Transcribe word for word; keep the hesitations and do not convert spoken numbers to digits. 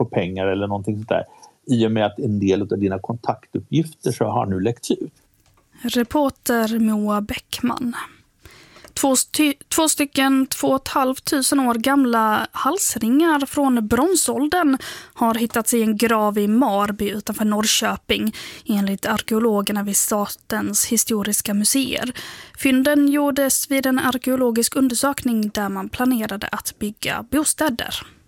på pengar eller någonting sånt där. I och med att en del av dina kontaktuppgifter så har nu läckt ut. Reporter Moa Bäckman. Två, sty- två stycken två och ett halvt tusen år gamla halsringar från bronsåldern har hittats i en grav i Marby utanför Norrköping, enligt arkeologerna vid Statens historiska museer. Fynden gjordes vid en arkeologisk undersökning där man planerade att bygga bostäder.